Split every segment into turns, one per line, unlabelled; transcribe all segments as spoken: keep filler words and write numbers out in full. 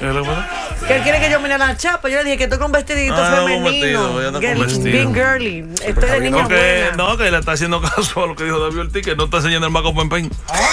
Que él quiere que yo mire a la chapa. Yo le dije que estoy con vestidito
ah,
femenino.
Vestido,
Girl,
con vestido.
Bien girly. Estoy de niña
no, que,
buena.
no, que le está haciendo caso a lo que dijo David Ortiz, que no está enseñando el maco Pempeñ.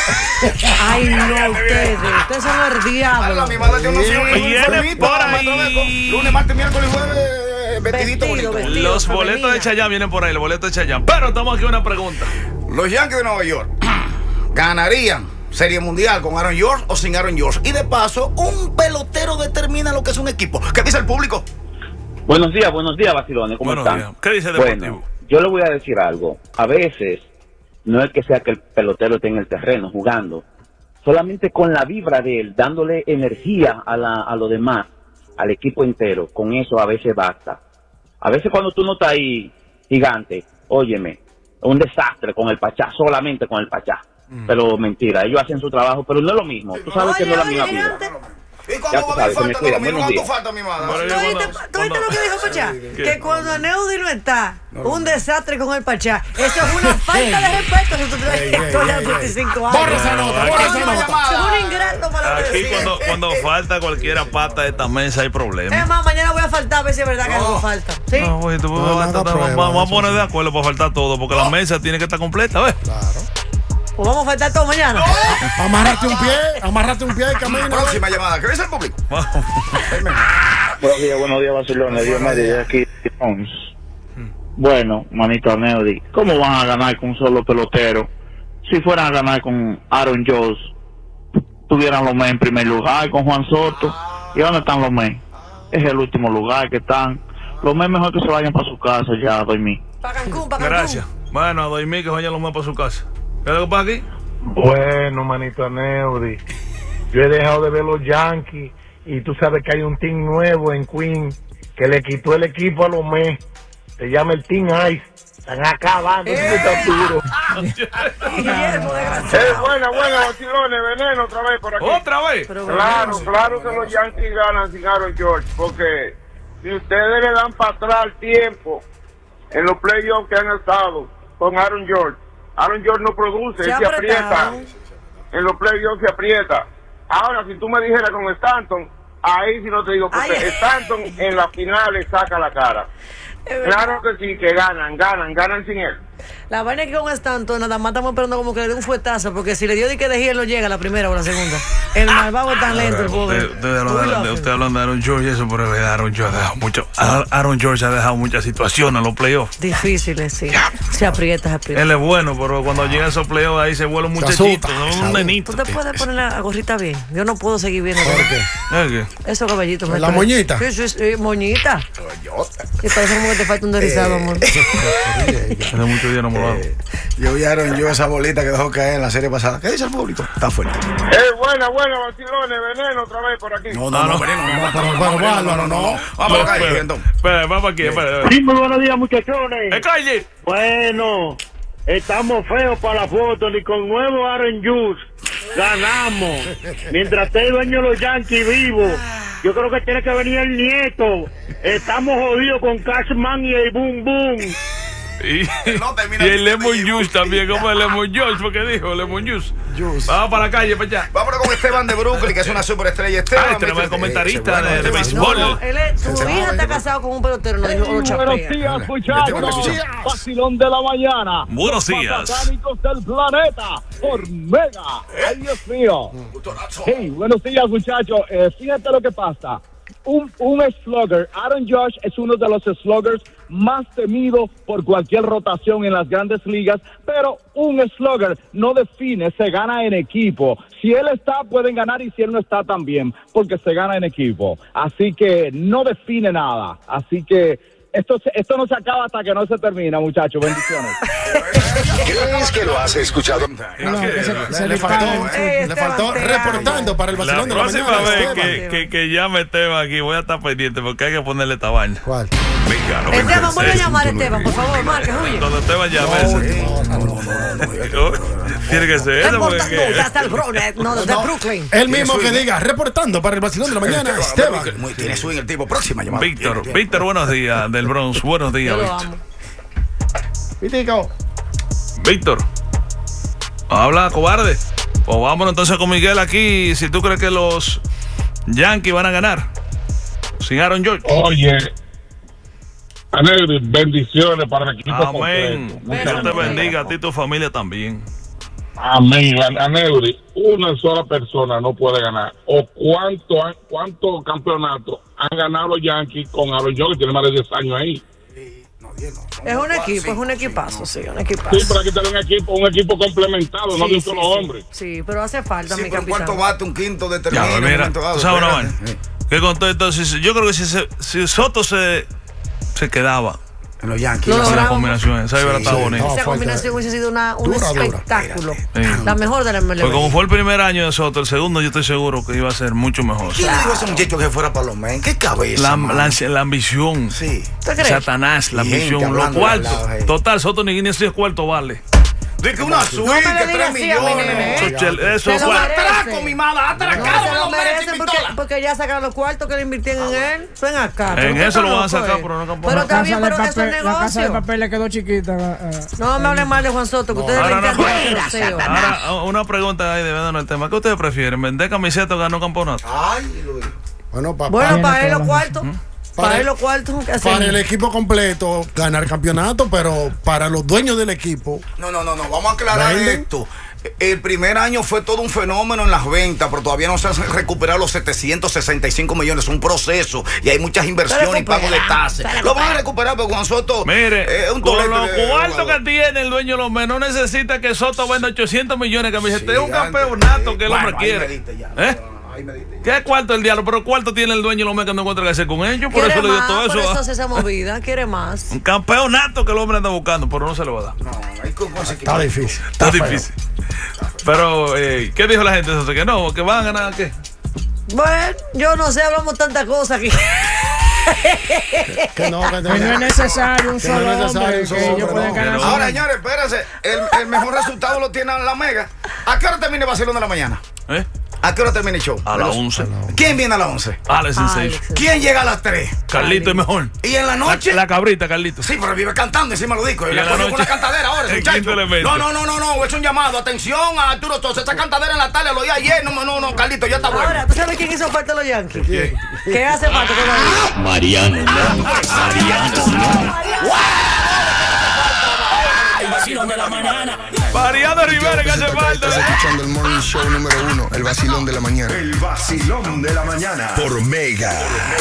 Ay, no, ustedes. Ustedes son el diablo.
Mi madre tiene unos hijos.
Viene por ahí.
Lunes, martes, miércoles y jueves. Vestidito
Vestido,
bonito.
vestido.
Los
femenina.
boletos de Chayanne vienen por ahí, los boletos de Chayanne. Pero estamos aquí una pregunta.
Los Yankees de Nueva York ganarían Serie Mundial con Aaron George o sin Aaron George. Y de paso, un pelotero determina lo que es un equipo. ¿Qué dice el público?
Buenos días, buenos días, vacilones. ¿Cómo
Buenos
están?
días. ¿Qué dice Deportivo?
Bueno, yo le voy a decir algo. A veces no es que sea que el pelotero esté en el terreno jugando, solamente con la vibra de él, dándole energía a, la, a lo demás, al equipo entero, con eso a veces basta. A veces cuando tú no estás ahí, gigante, óyeme, un desastre con el Pachá, solamente con el Pachá. Mm. Pero mentira, ellos hacen su trabajo, pero no es lo mismo. Tú sabes
Oye,
que no es la
oye,
misma
gigante.
vibra.
¿Y cuando va a haber falta?
cuida,
¿Cuándo
buenos días.
falta, mi madre?
Bueno,
¿Tú
yo
oíste,
cuando-
tú oíste
cuando-
lo que dijo Pachá?
¿Qué?
Que cuando Neudi no está, un desastre con el Pachá. Eso es una falta de respeto. Si tú traes historia de veinticinco años.
Borra esa nota, borra esa nota.
Eso es un ingrato para
Aquí
decir.
cuando, cuando falta cualquiera pata de esta mesa hay
Es
problemas.
más, mañana voy a faltar a ver si es verdad que no falta. ¿Sí?
No, oye, tú-
No,
vamos,
nada,
vamos-
prueba,
vamos a
eso
poner
sí.
de acuerdo para faltar todo, porque la mesa tiene que estar completa, ¿ves?
Claro.
Pues vamos a faltar todo mañana.
Amárrate un pie, amárrate un pie y camina.
Próxima llamada. ¿Qué dice el público?
Buenos días, buenos días, vacilones. Dios me de aquí. Bueno, manito Neudi, ¿cómo van a ganar con un solo pelotero? Si fueran a ganar con Aaron George, tuvieran los Mets en primer lugar con Juan Soto. ¿Y dónde están los Mets? Es el último lugar que están. Los Mets mejor que se vayan para su casa ya a dormir.
Para Cancún, para Cancún.
Gracias. Bueno, a dormir que vayan los más para su casa. ¿Qué es lo que pasa aquí?
Bueno, manito Neudi, yo he dejado de ver los Yankees y tú sabes que hay un team nuevo en Queen que le quitó el equipo a los Mets. Se llama el Team Ice. Están acabando,
¡Eh!
está duro.
Guillermo,
Eh,
desgraciado.
buena, buena, vacilones, veneno otra vez por aquí.
¿Otra vez?
Pero
Claro,
bueno,
claro que los Yankees ganan sin Aaron George, porque si ustedes le dan para atrás el tiempo en los playoffs que han estado con Aaron George, Aaron George no produce,
Se
él
ha
se aprieta,
apretado.
en los playoffs se aprieta. Ahora, si tú me dijeras con Stanton, ahí sí no te digo, porque
Ay.
Stanton en las finales saca la cara.
es verdad.
Claro que sí, que ganan, ganan, ganan sin él.
La vaina es que con Stanton nada más estamos esperando como que le dé un fuetazo, porque si le dio de que de él no llega a la primera o la segunda. El malvado es tan lento, el pobre.
Usted, usted habla
Uy,
de,
lo
de-
hace.
usted habla de Aaron George y eso, pero es verdad, Aaron George ha dejado mucho. Aaron George ha dejado muchas situaciones en los playoffs.
Difíciles, sí. Se aprieta, se aprieta.
Él es bueno, pero cuando llega a esos playoffs ahí se vuelve un
Se
muchachito,
asusta,
no
se
un
asusta.
nenito.
¿Tú te puedes poner la gorrita bien? Yo no puedo seguir viendo.
¿Por qué?
¿Eh, qué?
Esos cabellitos. me
¿La
traen-
moñita?
Sí, sí, sí, moñita. Y parece como que te falta un deslizado, amor.
Hace muchos días no me lo hago.
Yo vi a Aaron George esa bolita que dejó caer en la serie pasada. ¿Qué dice el público? Está fuerte.
Eh, buena, buena, vacilones, veneno otra vez por aquí.
No,
Ah,
no,
no.
no, veneno, no,
No, pero, pero, Bárbaro, no.
Vamos a la calle,
Espera,
entonces.
espera, vamos aquí, espera, espera.
Sí, muy buenos días, muchachones.
¡Eh, calle!
Bueno, estamos feos para la foto, ni con nuevo Aaron George ganamos. Mientras esté dueño de los Yankees vivos, yo creo que tiene que venir el nieto. Estamos jodidos con Cashman y el Boom Boom.
Y,
No, termina
y el
aquí,
Lemon
termina.
Juice también, como el Lemon Juice, porque dijo Lemon Juice. Vamos para la calle, para allá.
Vámonos con Esteban de Brooklyn, que es una superestrella. Esteban,
Ah, tenemos el
mister-
comentarista
Eh,
de, de
bueno,
béisbol.
No, él es, tu hija está casado con un pelotero, no dijo lo chapea.
Buenos días, muchachos. Vacilón de la mañana.
Buenos días.
Satánicos del planeta por Mega. Ay, Dios mío. Hey, buenos días, muchachos. Eh, fíjate lo que pasa. Un, un slugger, Aaron Judge es uno de los sluggers más temidos por cualquier rotación en las grandes ligas, pero un slugger no define, se gana en equipo. Si él está, pueden ganar, y si él no está, también, porque se gana en equipo. Así que no define nada. Así que esto, se- esto no se acaba hasta que no se termina, muchachos. Bendiciones.
¿Crees que lo has escuchado?
No, que se, se le faltó,
Eh,
le faltó
Esteban, te amo.
reportando para el
La
vacilón de la
próxima
mañana.
vez
Esteban.
que, que, que llame Esteban aquí, voy a estar pendiente porque hay que ponerle esta vaina.
¿Cuál?
Venga,
Esteban, vuelve a llamar, Esteban, por favor, marque, huye.
Cuando Esteban llame ese.
No, no, no, no, no.
Tiene que ser ese porque
Reporta- no, ya está el Bronx, no, de Brooklyn.
El mismo
swing,
que
¿eh?
diga, reportando para el vacilón de la mañana, Esteban.
Muy- Tiene swing el tipo. Próxima llamada.
Víctor,
Tiene, tiene.
Víctor, buenos días, del Bronx, buenos días,
Yo lo
Víctor.
amo.
Vitico.
Víctor, habla, cobarde. Pues vámonos entonces con Miguel aquí. Si tú crees que los Yankees van a ganar. Sin Aaron George.
Oye, Anel, bendiciones para el equipo.
Amén. Dios te bendiga a ti y tu familia también.
Amén. Anel, una sola persona no puede ganar. ¿O cuánto, cuántos campeonatos han ganado los Yankees con Aaron George, que tiene más de diez años ahí?
Es un equipo, es un equipazo, sí, un equipazo.
Sí, pero aquí está un equipo, un equipo complementado,
sí,
no de un
sí,
solo
sí.
hombre.
Sí, pero hace falta,
Sí,
mi
pero un
capitán.
cuarto bate, un quinto determina.
Ya, mira, tú sabes una vaina.
Sí.
Que con todo esto, si- yo creo que si, se- si Soto se, se quedaba
En los Yankees.
Lo
en la
logramos.
combinación, esa hubiera
Sí,
estado
sí,
bonita.
no.
Esa
fuerte.
combinación hubiese sido una, un
Dura, dura.
espectáculo.
Sí.
La mejor de la M L B.
Pues como fue el primer año de Soto, el segundo yo estoy seguro que iba a ser mucho mejor.
¿Quién le dijo a ese muchacho que fuera para los men? ¿Qué cabeza?
La,
mano?
la, la ambición.
Sí.
¿Tú crees?
Satanás, la
Y gente
ambición, los
hablando de al
cuartos.
lado, hey.
Total, Soto ni ni esos cuartos vale.
De que una suite,
No me le
que
digas
tres
así a mi nene,
millones.
¿eh?
Eso, chel- eso
Se lo
fue-
merece.
Atraco, mi mala,
No,
atracado,
se
me
lo
lo merece,
merecen porque,
pistola.
porque ya sacaron los cuartos que le invirtieron en él. Ven acá.
En
¿tú
eso lo
estás
van a sacar,
loco,
pero no
eh?
campo-
Pero
La
está
Casa
bien,
de
pero eso es
papel- La casa de
negocio.
papel le quedó chiquita. eh,
No me hablen mal de Juan Soto, que ustedes
Ahora no,
limpian
pues.
el trasero.
Ahora, una pregunta ahí de verdad en el tema. ¿Qué ustedes prefieren? ¿Vender camiseta o ganar campeonato?
Ay, Luis.
Bueno, papá.
Bueno,
Tiene
para él
toda
los
la
cuartos. Para
Para
él los cuartos. ¿qué
Para
hacemos?
el equipo completo, ganar campeonato, pero para los dueños del equipo,
No, no, no, no, vamos a aclarar
¿Venden?
esto. El primer año fue todo un fenómeno en las ventas, pero todavía no se han recuperado los setecientos sesenta y cinco millones. Es un proceso y hay muchas inversiones y pago de tasas. Lo van a recuperar porque Juan Soto
Mire,
eh, es un
con
tolete
los
de
cuartos que
jugador.
tiene el dueño de los menos, no necesita que Soto venda ochocientos millones de camisetas.
Sí,
Es un
antes,
campeonato
eh,
que el
bueno,
hombre
ahí
quiere.
me diste ya.
¿Eh?
Ahí me diste.
¿Qué cuarto el diablo? Pero cuarto tiene el dueño de los menos que no encuentra qué hacer con ellos. Por
Quiere
eso le dio
más,
todo
por
eso.
eso
¿ah?
hace esa movida. Quiere más.
Un campeonato que el hombre anda buscando, pero no se le va a dar.
No, hay que conseguir.
está difícil.
Está
feo.
difícil. Pero, eh, ¿qué dijo la gente? Eso? Que no, que van a ganar, ¿qué?
Bueno, yo no sé, hablamos tantas cosas aquí.
Que no, que
Que no es necesario un
Que no
solo
es necesario
hombre.
un solo
Que ellos
hombre,
pueden
no.
ganar.
Pero-
Ahora, señores, espérense. El, el mejor resultado lo tiene la Mega. ¿A qué hora termina el vacilón de la mañana?
¿Eh?
¿A qué hora termina el show?
A las once.
¿Quién viene a las once?
Alex
Ay,
Sensation.
¿Quién llega a las tres?
Carlito es mejor.
¿Y en la
La,
noche?
la cabrita, Carlito.
Sí, pero vive cantando encima lo discos.
Y
Y le
en la
cogió con
noche-
una cantadera ahora, ese
el
muchacho.
quinto elemento.
No, no, no, no, no, es un llamado. Atención a Arturo Tosa. Esa cantadera en la tarde lo oí ayer. No, no, no, Carlito, ya está bueno.
Ahora, ¿tú sabes quién hizo falta de los Yankees? ¿Qué hace falta todavía?
Mariano, ¿no? Mariano, ¿no? El vacilón de la mañana.
Mariano Rivera, que hace falta.
Estás escuchando el morning show número uno, el vacilón de la mañana.
El vacilón de la mañana. Por Mega.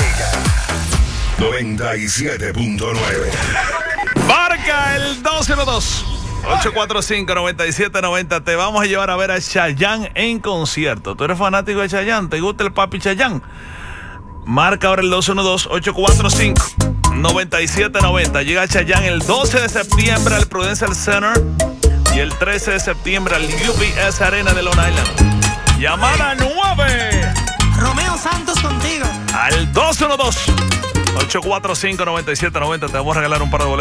noventa y siete punto nueve.
Marca el dos cero dos, ocho cuatro cinco, nueve siete nueve cero. Te vamos a llevar a ver a Chayanne en concierto. ¿Tú eres fanático de Chayanne? ¿Te gusta el papi Chayanne? Marca ahora el dos uno dos, ocho cuatro cinco, nueve siete nueve cero. Llega Chayanne el doce de septiembre al Prudential Center y el trece de septiembre al U B S Arena de Long Island. Llamada nueve
Romeo Santos contigo.
al dos uno dos, ocho cuatro cinco, nueve siete nueve cero. Te vamos a regalar un par de boletos.